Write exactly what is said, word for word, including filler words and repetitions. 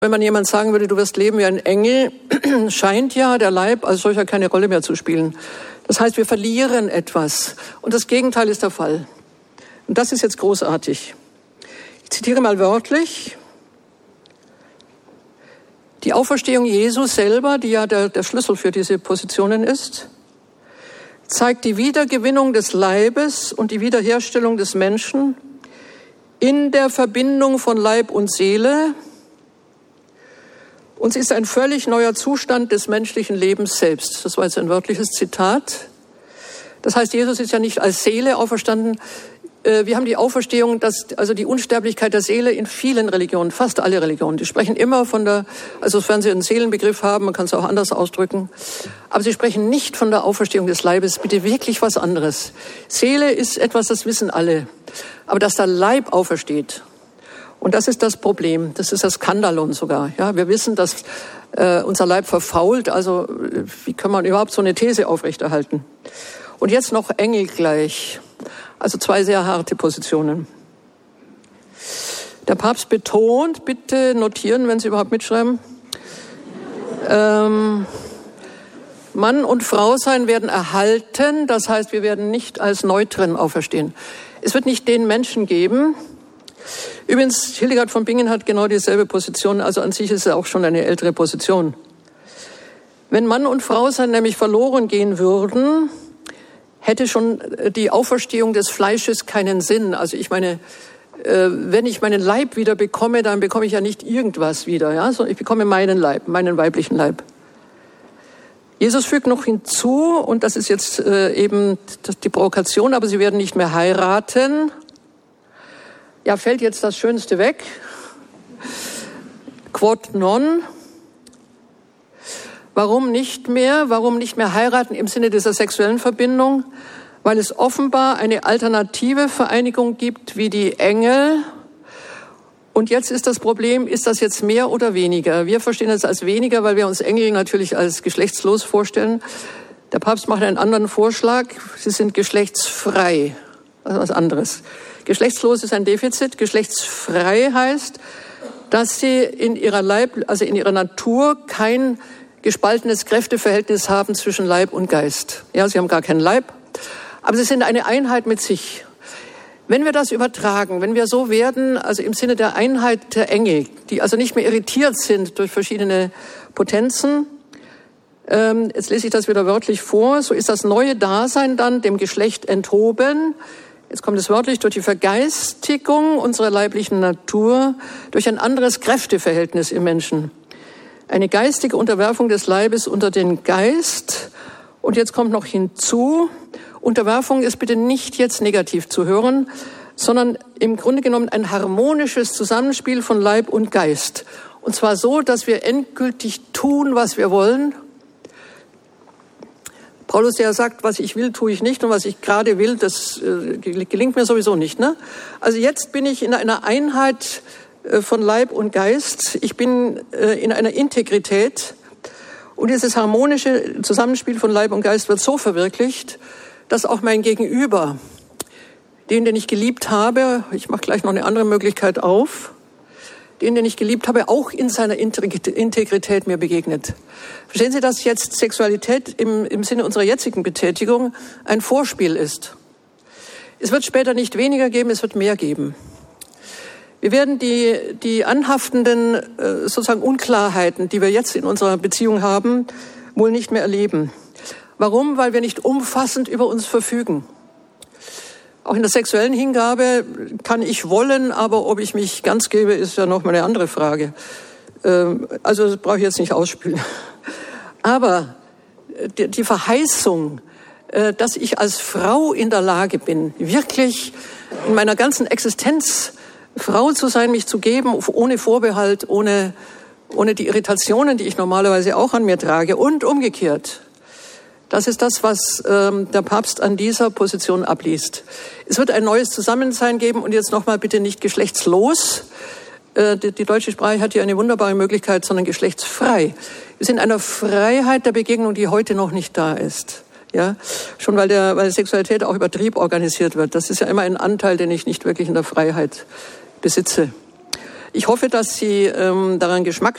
Wenn man jemand sagen würde, du wirst leben wie ein Engel, scheint ja der Leib als solcher keine Rolle mehr zu spielen. Das heißt, wir verlieren etwas. Und das Gegenteil ist der Fall. Und das ist jetzt großartig. Ich zitiere mal wörtlich. Die Auferstehung Jesu selber, die ja der, der Schlüssel für diese Positionen ist, zeigt die Wiedergewinnung des Leibes und die Wiederherstellung des Menschen in der Verbindung von Leib und Seele. Und es ist ein völlig neuer Zustand des menschlichen Lebens selbst. Das war jetzt ein wörtliches Zitat. Das heißt, Jesus ist ja nicht als Seele auferstanden. Wir haben die Auferstehung, dass, also die Unsterblichkeit der Seele in vielen Religionen, fast alle Religionen, die sprechen immer von der, also sofern sie einen Seelenbegriff haben, man kann es auch anders ausdrücken, aber sie sprechen nicht von der Auferstehung des Leibes, bitte wirklich was anderes. Seele ist etwas, das wissen alle, aber dass der Leib aufersteht, und das ist das Problem, das ist das Skandalon sogar. Ja, wir wissen, dass äh, unser Leib verfault, also wie kann man überhaupt so eine These aufrechterhalten? Und jetzt noch Engel gleich. Also zwei sehr harte Positionen. Der Papst betont, bitte notieren, wenn Sie überhaupt mitschreiben, ähm, Mann und Frau sein werden erhalten, das heißt, wir werden nicht als Neutren auferstehen. Es wird nicht den Menschen geben. Übrigens, Hildegard von Bingen hat genau dieselbe Position, also an sich ist es auch schon eine ältere Position. Wenn Mann und Frau sein nämlich verloren gehen würden, hätte schon die Auferstehung des Fleisches keinen Sinn. Also ich meine, wenn ich meinen Leib wieder bekomme, dann bekomme ich ja nicht irgendwas wieder, ja, sondern ich bekomme meinen Leib, meinen weiblichen Leib. Jesus fügt noch hinzu, und das ist jetzt eben die Provokation, aber sie werden nicht mehr heiraten. Ja, fällt jetzt das Schönste weg. Quod non. Warum nicht mehr? Warum nicht mehr heiraten im Sinne dieser sexuellen Verbindung? Weil es offenbar eine alternative Vereinigung gibt wie die Engel. Und jetzt ist das Problem, ist das jetzt mehr oder weniger? Wir verstehen es als weniger, weil wir uns Engel natürlich als geschlechtslos vorstellen. Der Papst macht einen anderen Vorschlag. Sie sind geschlechtsfrei. Das ist was anderes. Geschlechtslos ist ein Defizit. Geschlechtsfrei heißt, dass sie in ihrer Leib, also in ihrer Natur kein gespaltenes Kräfteverhältnis haben zwischen Leib und Geist. Ja, sie haben gar keinen Leib, aber sie sind eine Einheit mit sich. Wenn wir das übertragen, wenn wir so werden, also im Sinne der Einheit der Engel, die also nicht mehr irritiert sind durch verschiedene Potenzen, ähm, jetzt lese ich das wieder wörtlich vor, so ist das neue Dasein dann dem Geschlecht enthoben. Jetzt kommt es wörtlich, durch die Vergeistigung unserer leiblichen Natur, durch ein anderes Kräfteverhältnis im Menschen. Eine geistige Unterwerfung des Leibes unter den Geist. Und jetzt kommt noch hinzu, Unterwerfung ist bitte nicht jetzt negativ zu hören, sondern im Grunde genommen ein harmonisches Zusammenspiel von Leib und Geist. Und zwar so, dass wir endgültig tun, was wir wollen. Paulus, der sagt, was ich will, tue ich nicht, und was ich gerade will, das äh, gelingt mir sowieso nicht. Ne? Also jetzt bin ich in einer Einheit äh, von Leib und Geist. Ich bin äh, in einer Integrität, und dieses harmonische Zusammenspiel von Leib und Geist wird so verwirklicht, dass auch mein Gegenüber, den, den ich geliebt habe, ich mache gleich noch eine andere Möglichkeit auf, den, den ich geliebt habe, auch in seiner Integrität mir begegnet. Verstehen Sie, dass jetzt Sexualität im, im Sinne unserer jetzigen Betätigung ein Vorspiel ist? Es wird später nicht weniger geben, es wird mehr geben. Wir werden die, die anhaftenden äh, sozusagen Unklarheiten, die wir jetzt in unserer Beziehung haben, wohl nicht mehr erleben. Warum? Weil wir nicht umfassend über uns verfügen. Auch in der sexuellen Hingabe kann ich wollen, aber ob ich mich ganz gebe, ist ja noch mal eine andere Frage. Also das brauche ich jetzt nicht ausspülen. Aber die Verheißung, dass ich als Frau in der Lage bin, wirklich in meiner ganzen Existenz Frau zu sein, mich zu geben, ohne Vorbehalt, ohne, ohne die Irritationen, die ich normalerweise auch an mir trage, und umgekehrt. Das ist das, was ähm, der Papst an dieser Position abliest. Es wird ein neues Zusammensein geben, und jetzt nochmal bitte nicht geschlechtslos. Äh, die, die deutsche Sprache hat hier eine wunderbare Möglichkeit, sondern geschlechtsfrei. Wir sind in einer Freiheit der Begegnung, die heute noch nicht da ist. Ja, schon weil der, weil Sexualität auch über Trieb organisiert wird. Das ist ja immer ein Anteil, den ich nicht wirklich in der Freiheit besitze. Ich hoffe, dass Sie ähm, daran Geschmack